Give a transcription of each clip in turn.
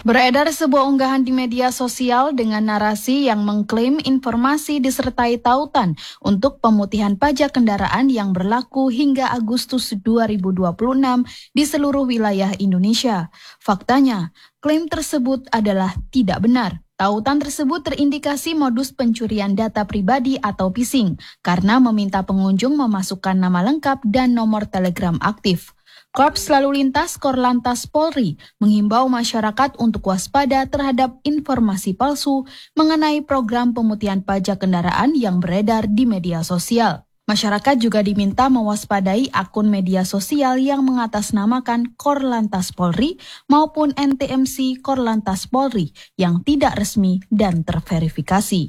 Beredar sebuah unggahan di media sosial dengan narasi yang mengklaim informasi disertai tautan untuk pemutihan pajak kendaraan yang berlaku hingga Agustus 2026 di seluruh wilayah Indonesia. Faktanya, klaim tersebut adalah tidak benar. Tautan tersebut terindikasi modus pencurian data pribadi atau phishing karena meminta pengunjung memasukkan nama lengkap dan nomor telegram aktif. Korps Lalu Lintas Korlantas Polri menghimbau masyarakat untuk waspada terhadap informasi palsu mengenai program pemutihan pajak kendaraan yang beredar di media sosial. Masyarakat juga diminta mewaspadai akun media sosial yang mengatasnamakan Korlantas Polri maupun NTMC Korlantas Polri yang tidak resmi dan terverifikasi.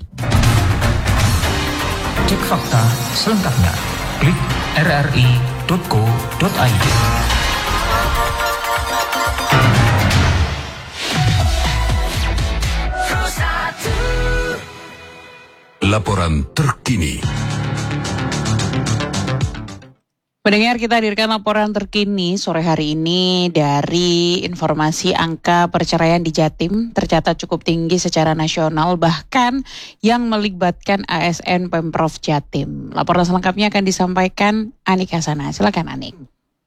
Cek fakta selengkapnya. Klik rri.co.id. Laporan terkini. Pendengar, kita hadirkan laporan terkini sore hari ini dari informasi angka perceraian di Jatim tercatat cukup tinggi secara nasional, bahkan yang melibatkan ASN Pemprov Jatim. Laporan selengkapnya akan disampaikan Anik Hasana. Silakan Anik.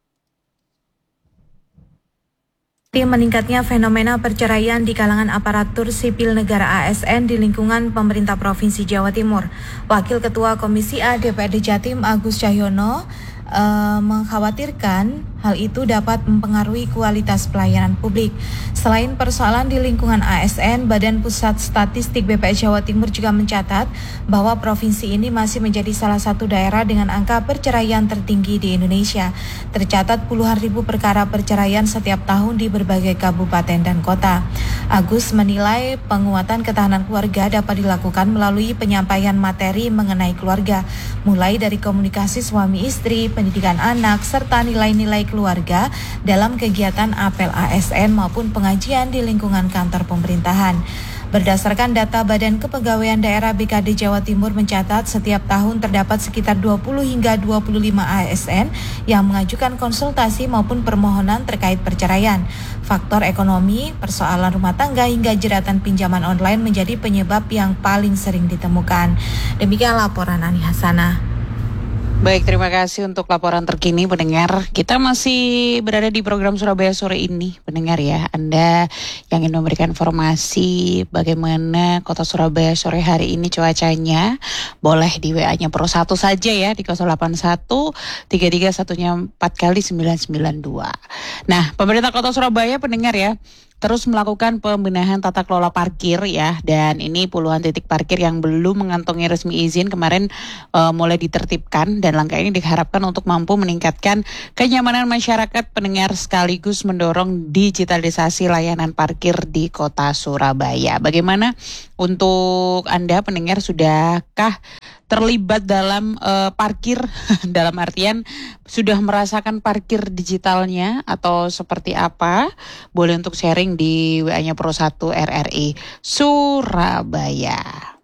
Meningkatnya fenomena perceraian di kalangan aparatur sipil negara ASN di lingkungan pemerintah Provinsi Jawa Timur. Wakil Ketua Komisi A DPRD Jatim Agus Cahyono mengkhawatirkan hal itu dapat mempengaruhi kualitas pelayanan publik. Selain persoalan di lingkungan ASN, Badan Pusat Statistik BPS Jawa Timur juga mencatat bahwa provinsi ini masih menjadi salah satu daerah dengan angka perceraian tertinggi di Indonesia. Tercatat puluhan ribu perkara perceraian setiap tahun di berbagai kabupaten dan kota. Agus menilai penguatan ketahanan keluarga dapat dilakukan melalui penyampaian materi mengenai keluarga, mulai dari komunikasi suami istri, pendidikan anak, serta nilai-nilai keluarga dalam kegiatan apel ASN maupun pengajian di lingkungan kantor pemerintahan. Berdasarkan data Badan Kepegawaian Daerah BKD Jawa Timur mencatat setiap tahun terdapat sekitar 20 hingga 25 ASN yang mengajukan konsultasi maupun permohonan terkait perceraian. Faktor ekonomi, persoalan rumah tangga hingga jeratan pinjaman online menjadi penyebab yang paling sering ditemukan. Demikian laporan Ani Hasana. Baik, terima kasih untuk laporan terkini pendengar. Kita masih berada di program Surabaya sore ini, pendengar ya. Anda yang ingin memberikan informasi bagaimana kota Surabaya sore hari ini cuacanya, boleh di WA-nya Pro 1 saja ya di 081 331 4 kali 992. Nah, pemerintah kota Surabaya pendengar ya, terus melakukan pembenahan tata kelola parkir ya, dan ini puluhan titik parkir yang belum mengantongi resmi izin kemarin mulai ditertibkan, dan langkah ini diharapkan untuk mampu meningkatkan kenyamanan masyarakat pendengar sekaligus mendorong digitalisasi layanan parkir di kota Surabaya. Bagaimana untuk Anda pendengar, sudahkah terlibat dalam parkir dalam artian sudah merasakan parkir digitalnya atau seperti apa? Boleh untuk sharing di WA-nya Pro 1 RRI Surabaya.